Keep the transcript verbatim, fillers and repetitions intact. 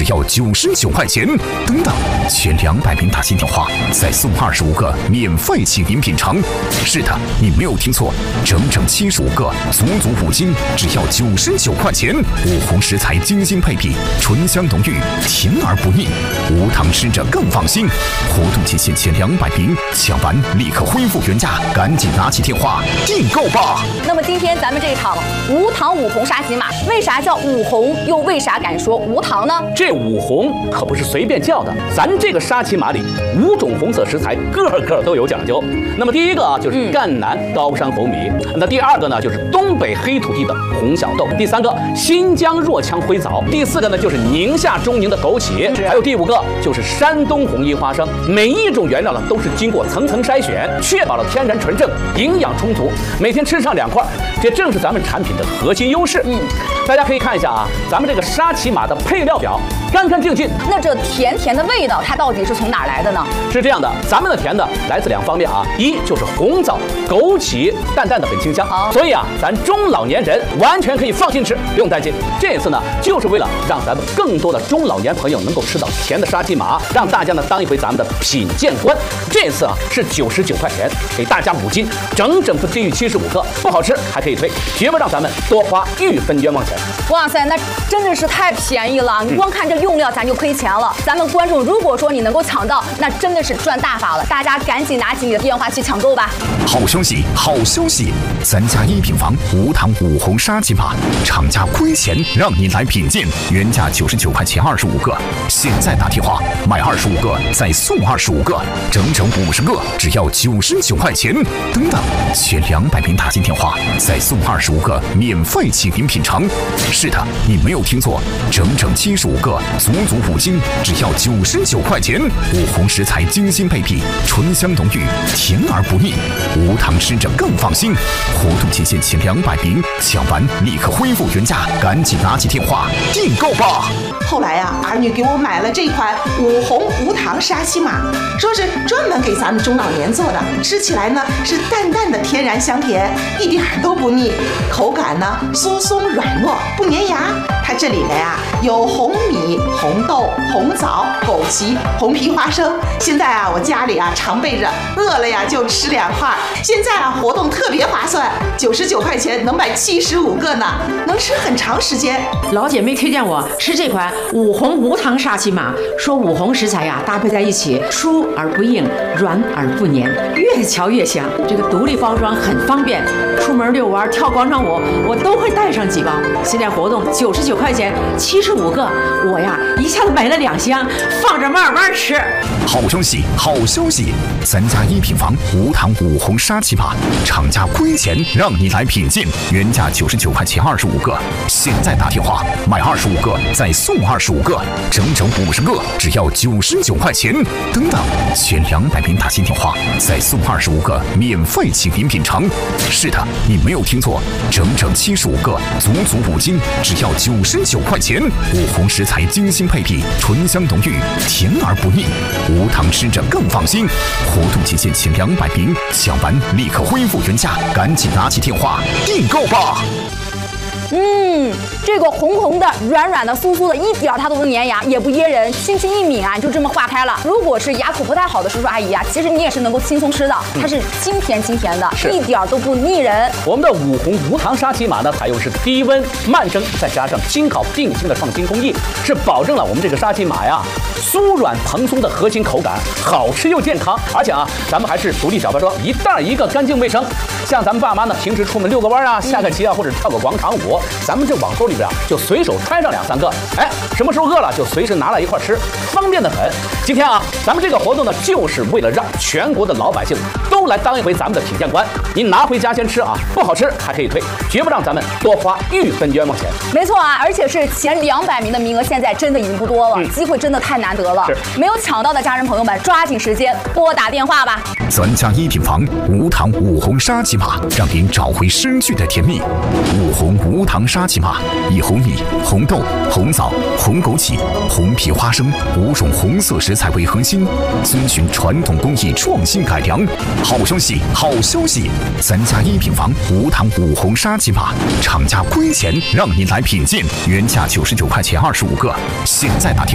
要九十九块钱。等等，前两百名打进电话再送二十五个免费请您品尝。是的，你没有听错，整整七十五个，足足五斤，只要九十九块钱。五红食材精心配比，醇香浓郁，甜而不腻，无糖吃着更放心。活动期限前两百名，抢完立刻恢复原价，赶紧拿起电话订购吧。 那么今天咱们这一场无糖五红沙琪玛，为啥叫五红，又为啥敢说无糖呢？ 这五红可不是随便叫的，咱这个沙琪玛里五种红色食材个个都有讲究。那么第一个啊就是赣南高山红米，嗯、那第二个呢就是东北黑土地的红小豆，第三个新疆若羌灰枣，第四个呢就是宁夏中宁的枸杞，还有第五个就是山东红衣花生。每一种原料呢都是经过层层筛选，确保了天然纯正、营养充足，每天吃上两块，这正是咱们产品的核心优势。嗯，大家可以看一下啊，咱们这个沙琪玛的配料表，干干净净。 那这甜甜的味道，它到底是从哪儿来的呢？ 是这样的，咱们的甜的来自两方面啊，一就是红枣、枸杞，淡淡的很清香，哦、所以啊，咱中老年人完全可以放心吃，不用担心。这次呢，就是为了让咱们更多的中老年朋友能够吃到甜的沙琪玛，让大家呢当一回咱们的品鉴官。这次啊是九十九块钱，给大家五斤，整整不低于七十五克，不好吃还可以退，绝不让咱们多花一分冤枉钱。 哇塞，那真的是太便宜了！你光看这用料咱就亏钱了。嗯、咱们观众如果说你能够抢到，那真的是赚大发了！大家赶紧拿起你的电话去抢购吧！ 好消息，好消息！咱家一品房无糖五红沙琪玛，厂家亏钱让您来品鉴，原价九十九块钱二十五个，现在打电话买二十五个再送二十五个，整整五十个，只要九十九块钱。等等，前两百名打进电话再送二十五个免费请您品尝。是的，你没有听错，整整七十五个，足足五斤，只要九十九块钱。五红食材精心配比，醇香浓郁，甜而不腻，无糖吃着更放心。活动期限前两百名，抢完立刻恢复原价，赶紧拿起电话订购吧。 后来呀、啊，儿女给我买了这款五红无糖沙琪玛，说是专门给咱们中老年做的，吃起来呢是淡淡的天然香甜，一点都不腻，口感呢酥松软糯，不粘牙。它这里面呀、啊、有红米、红豆、红枣、枸杞、红皮花生。现在啊，我家里啊常备着，饿了呀就吃两块。现在啊活动特别划算，九十九块钱能买七十五个呢，能吃很长时间。 老姐妹推荐我吃这款五红无糖沙琪玛，说五红食材呀搭配在一起，酥而不硬，软而不黏，越嚼越香。这个独立包装很方便，出门遛弯、跳广场舞，我都会带上几包。现在活动九十九块钱，七十五个，我呀一下子买了两箱，放着慢慢吃。 好消息，好消息！咱家一品房无糖五红沙琪玛，厂家亏钱让你来品鉴，原价九十九块钱二十五个，现在打电话买二十五个再送二十五个，整整五十个，只要九十九块钱。等等，前两百名打进电话再送二十五个免费请您品尝。是的，你没有听错，整整七十五个，足足五斤，只要九十九块钱。五红食材精心配比，醇香浓郁，甜而不腻，无糖吃着更放心。活动期限前两百名，抢完立刻恢复原价，赶紧拿起电话订购吧。 嗯，这个红红的、软软的、酥酥的，一点它都不粘牙，也不噎人，轻轻一抿啊，就这么化开了。如果是牙口不太好的叔叔阿姨啊，其实你也是能够轻松吃的，它是清甜清甜的，一点都不腻人。 我们的五红无糖沙琪玛呢，采用是低温慢蒸，再加上精烤定型的创新工艺，是保证了我们这个沙琪玛呀酥软蓬松的核心口感，好吃又健康。而且啊，咱们还是独立小包装，一袋一个，干净卫生。像咱们爸妈呢，平时出门遛个弯啊、下个棋啊，或者跳个广场舞，咱们这网兜里边啊，就随手揣上两三个，哎，什么时候饿了就随时拿来一块吃，方便的很。今天啊，咱们这个活动呢，就是为了让全国的老百姓都来当一回咱们的品鉴官。您拿回家先吃啊，不好吃还可以退，绝不让咱们多花一分冤枉钱。 没错啊，而且是前两百名的名额，现在真的已经不多了，嗯、机会真的太难得了。没有抢到的家人朋友们，抓紧时间拨打电话吧。 咱家一品房无糖五红沙琪玛，让您找回失去的甜蜜。五红无糖沙琪玛，以红米、红豆、红枣、红枸杞、红皮花生五种红色食材为核心，遵循传统工艺创新改良。好消息，好消息！咱家一品房无糖五红沙琪玛，厂家亏钱让您来品鉴，原价九十九块钱二十五个，现在打电话。